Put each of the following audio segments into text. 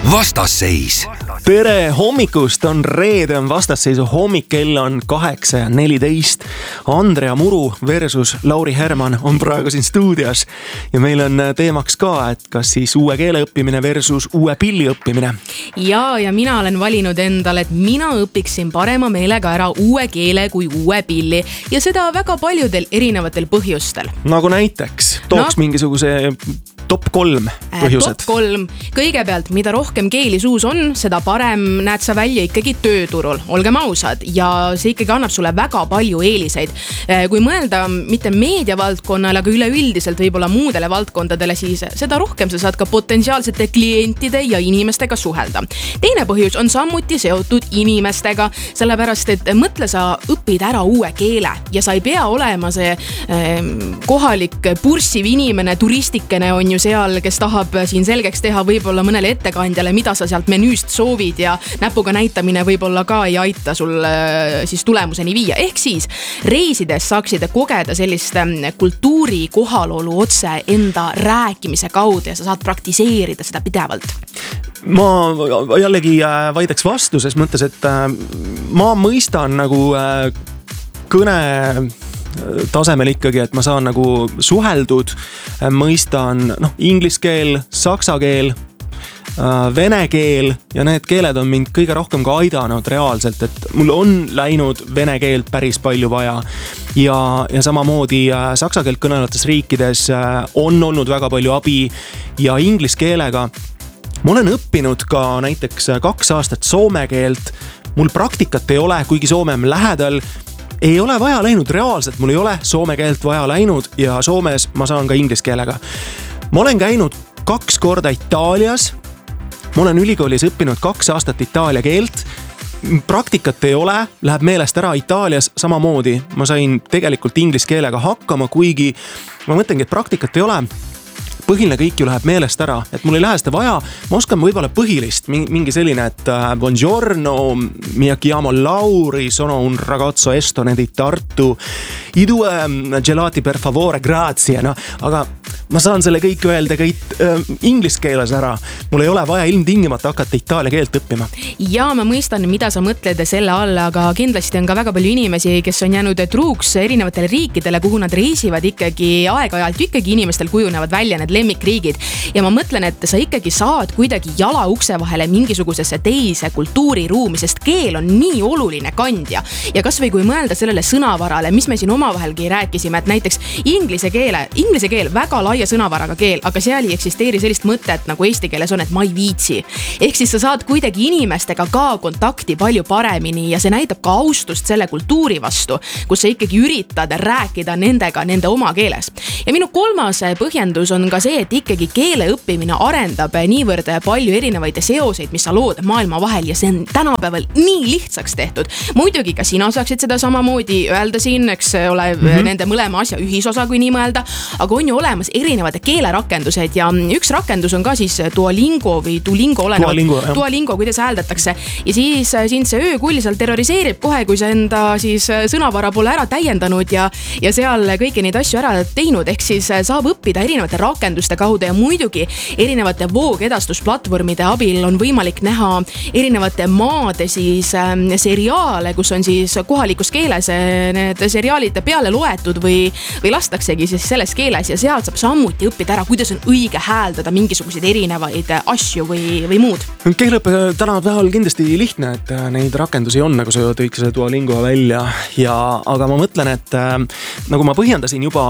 Vastasseis. Tere hommikust, on reede, on vastasseisu hommik, kell on 8:14. Andrea Muru versus Lauri Herman on praegu siin stuudios ja meil on teemaks ka, et kas siis uue keele õppimine versus uue pilli õppimine. Ja mina olen valinud endale, et mina õpiksin parema meelega ära uue keele kui uue pilli ja seda väga paljudel erinevatel põhjustel. Nagu näiteks, tooks mingisuguse top 3 põhjused. Top 3. Kõigepealt, mida rohkem keeli suus on, seda parem näed sa välja ikkagi tööturul. Olgem ausad. Ja see ikkagi annab sulle väga palju eeliseid. Kui mõelda mitte meediavaldkonnale, aga üleüldiselt võib-olla muudele valdkondadele, siis seda rohkem sa saad ka potentsiaalsete klientide ja inimestega suhelda. Teine põhjus on samuti seotud inimestega, sellepärast et mõtle, sa õpid ära uue keele ja sa ei pea olema see kohalik purssiv inimene, turistikene on ju seal, kes tahab siin selgeks teha võib-olla mõnele ettekandjale, mida sa sealt menüüst soovid ja näpuga näitamine võib-olla ka ei aita sul siis tulemuseni viia. Ehk siis reisides saaksid kogeda sellist kultuuri kohalolu otse enda rääkimise kaudu ja sa saad praktiseerida seda pidevalt. Ma jällegi vaidaks vastu, ses mõttes, et ma mõistan nagu kõne tasemel ikkagi, et ma saan nagu suheldud, mõistan inglise keel, saksa keel, vene keel ja need keeled on mind kõige rohkem ka aidanud reaalselt, et mul on läinud vene keelt päris palju vaja ja samamoodi saksa keelt kõnelevates riikides on olnud väga palju abi ja inglise keelega ma olen õppinud ka näiteks 2 aastat soome keelt, mul praktikat ei ole, kuigi Soome on lähedal, ei ole vaja läinud reaalselt, mul ei ole soome keelt vaja läinud ja Soomes ma saan ka inglise keelega. Ma olen käinud 2 korda Itaalias, ma olen ülikoolis õppinud 2 aastat itaalia keelt, praktikat ei ole, läheb meelest ära Itaalias samamoodi. Ma sain tegelikult inglise keelega hakkama, kuigi ma mõtlengi, et praktikat ei ole. Põhiline kõik ju läheb meelest ära, et mul ei lähe seda vaja, ma oskan võibolla põhilist, mingi selline, et buongiorno, mi chiamo Lauri, sono un ragazzo estonedi Tartu, i due gelati per favore, grazie, no, aga ma saan selle kõik öelda kõik inglise keeles ära, mul ei ole vaja ilmtingimata hakata itaalia keelt õppima. Ja ma mõistan, mida sa mõtled selle alla, aga kindlasti on ka väga palju inimesi, kes on jäänud truuks erinevatele riikidele, kuhu nad reisivad ikkagi aeg-ajalt, ikkagi inimestel kujunevad välja need lemmikriigid. Ja ma mõtlen, et sa ikkagi saad kuidagi jala ukse vahele mingisugusesse teise kultuuriruumi, sest keel on nii oluline kandja. Ja kas või kui mõelda sellele sõnavarale, mis me siin omavahelgi rääkisime, et näiteks inglise keel väga laia sõnavaraga keel, aga seal ei eksisteeri sellist mõtet, nagu eesti keeles on, et ma ei viitsi. Ehk siis sa saad kuidagi inimestega ka kontakti palju paremini ja see näitab ka austust selle kultuuri vastu, kus sa ikkagi üritad rääkida nendega nende oma keeles. Ja minu 3. põhjendus on ka see, et ikkagi keele õppimine arendab niivõrd palju erinevaid seoseid, mis sa lood maailma vahel ja see on tänapäeval nii lihtsaks tehtud. Muidugi ka sina saaksid seda samamoodi öelda siin, eks ole, nende mõlema asja ühisosa, kui nii mõelda, aga on ju olemas erinevad keelerakendused ja üks rakendus on ka siis Duolingo või Duolingo, kuidas hääldatakse. Ja siis sind see öökull seal terroriseerib kohe, kui sa enda siis sõnavara pole ära täiendanud ja seal kõiki neid asju ära teinud. Ehk siis saab õppida erinevate rakenduste kaudu ja muidugi erinevate voogedastusplatvormide abil on võimalik näha erinevate maade siis seriaale, kus on siis kohalikus keeles need seriaalid peale loetud või lastaksegi siis selles keeles ja sealt saab sammuti õppida ära, kuidas on õige hääldada mingisuguseid erinevaid asju või muud. Keeleõppe tänapäeval kindlasti lihtne, et neid rakendusi on, nagu sa tõid selle Duolingo välja aga ma mõtlen, et nagu ma põhjendasin juba,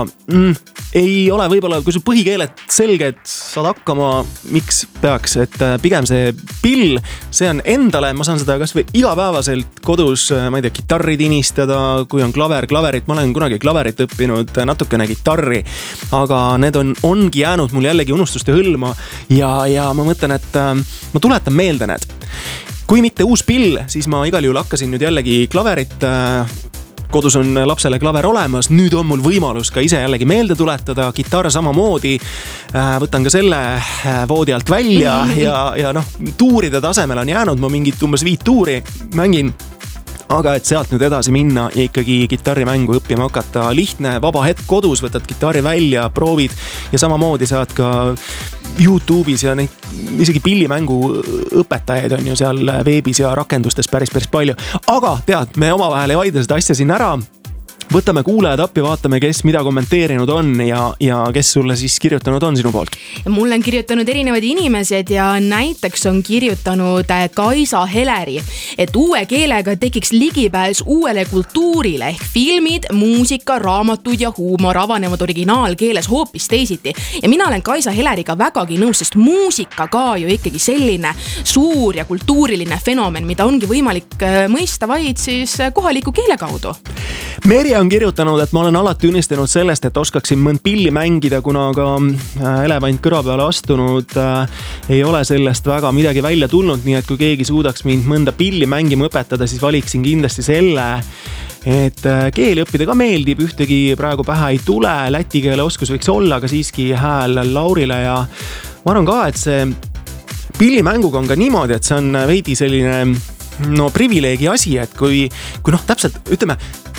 ei ole võib-olla, kui su põhikeeled selged, saad hakkama, miks peaks, et pigem see pill, see on endale, ma saan seda kas või igapäevaselt kodus, ma ei tea, kitarri tinistada, kui on klaverit, ma olen kunagi klaverit õppinud, natukene kitarri, aga need ongi jäänud mul jällegi unustuste hõlma ja ma mõtlen, et ma tuletan meelde need. Kui mitte uus pill, siis ma igal juhul hakkasin nüüd jällegi klaverit, kodus on lapsele klaver olemas, nüüd on mul võimalus ka ise jällegi meelde tuletada, kitarr samamoodi, võtan ka selle voodi alt välja ja tuuride tasemel on jäänud, ma mingit umbes 5 tuuri mängin. aga et sealt nüüd edasi minna ja ikkagi kitarrimängu õppima hakata, lihtne, vaba hetk kodus, võtad kitarri välja, proovid ja samamoodi saad ka YouTube'is ja neid isegi pillimängu õpetajaid on ju seal veebis ja rakendustes päris palju. Aga tead, me omavahel ei vaidle seda asja siin ära. Võtame kuulajad appi, vaatame, kes mida kommenteerinud on ja kes sulle siis kirjutanud on sinu poolt. Mulle on kirjutanud erinevad inimesed ja näiteks on kirjutanud Kaisa Heleri, et uue keelega tekiks ligipääs uuele kultuurile ehk filmid, muusika, raamatud ja huumor avanevad originaalkeeles hoopis teisiti. Ja mina olen Kaisa Heleriga vägagi nõus, sest muusika ka ju ikkagi selline suur ja kultuuriline fenomen, mida ongi võimalik mõista vaid siis kohaliku keele kaudu. Merje on kirjutanud, et ma olen alati unistanud sellest, et oskaksin mõnd pilli mängida, kuna ka elevant kõrva peale astunud ei ole sellest väga midagi välja tulnud, nii et kui keegi suudaks mind mõnda pilli mängima õpetada, siis valiksin kindlasti selle, et keeli õppida ka meeldib, ühtegi praegu pähe ei tule, läti keele oskus võiks olla, aga siiski hääl Laurile ja ma arvan ka, et see pillimänguga on ka niimoodi, et see on veidi selline privileegi asi, et kui täpselt ütleme,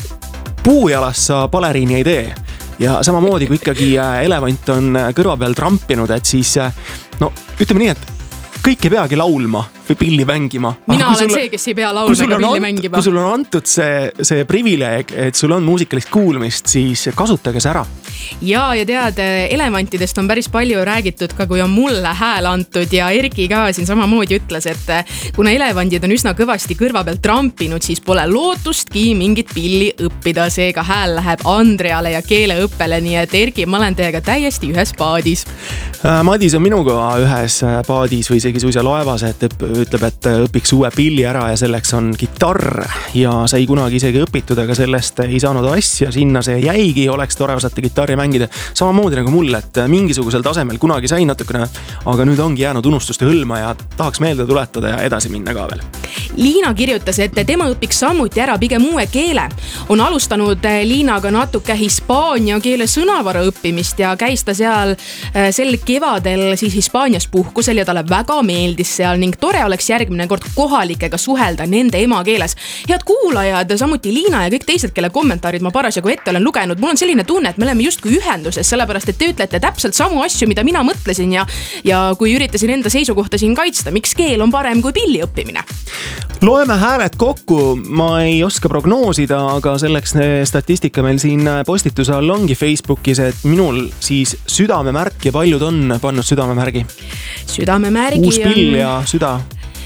puujalas sa baleriini ei tee ja samamoodi kui ikkagi elevant on kõrva peal trampinud, et siis ütleme nii, et kõik ei peagi laulma või pilli mängima. Mina olen see, kes ei pea laulma ega pilli mängima. Kui sul on antud see privileeg, et sul on muusikalist kuulmist, siis kasutage see ära. Ja tead, elevantidest on päris palju räägitud ka, kui on mulle hääl antud ja Erki ka siin samamoodi ütles, et kuna elevandid on üsna kõvasti kõrva pealt trampinud, siis pole lootustki mingit pilli õppida, seega hääl läheb Andreale ja keeleõppele, nii et Erki, ma olen teiega täiesti ühes paadis. Madis on minuga ühes paadis või isegi suisa laevas, et ütleb, et õpiks uue pilli ära ja selleks on kitarr ja sai kunagi isegi õpitud, aga sellest ei saanud asja, sinna see jäigi, oleks tore osata kitarri mängida. Samamoodi nagu mulle, et mingisugusel tasemel kunagi sain natukene, aga nüüd ongi jäänud unustuste hõlma ja tahaks meelde tuletada ja edasi minna ka veel. Liina kirjutas, et tema õpiks samuti ära pigem uue keele. On alustanud Liinaga natuke hispaania keele sõnavara õppimist ja käis ta seal sel kevadel siis Hispaanias puhkusel ja talle väga meeldis seal ning tore oleks järgmine kord kohalikega suhelda nende emakeeles. Head kuulajad, samuti Liina ja kõik teised, kelle kommentaarid ma parasjagu ette olen lugenud, mul on selline tunne, et me oleme justkui ühenduses, sellepärast et te ütlete täpselt samu asju, mida mina mõtlesin ja kui üritasin enda seisukohta siin kaitsta, miks keel on parem kui pilli õppimine. Loeme hääled kokku, ma ei oska prognoosida, aga selleks statistika meil siin postituse all ongi Facebookis, et minul siis südamemärk ja paljud on pannud südamemärgi. Südamemärgi uus pill ja süda.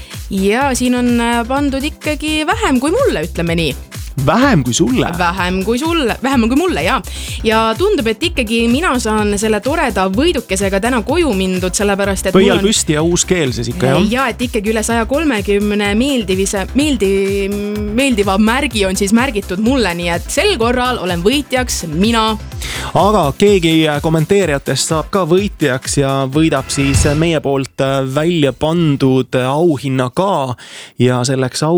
Ja siin on pandud ikkagi vähem kui mulle, ütleme nii. Vähem kui sulle? Vähem kui mulle, jaa. Ja tundub, et ikkagi mina saan selle toreda võidukesega täna koju mindud, sellepärast, et Põial püsti ja uus keel siis ikka, jah? Ja, et ikkagi üle 130 meeldiva märgi on siis märgitud mulle, nii et sel korral olen võitjaks mina. Aga keegi kommenteerijatest saab ka võitjaks ja võidab siis meie poolt välja pandud auhinna ka ja selleks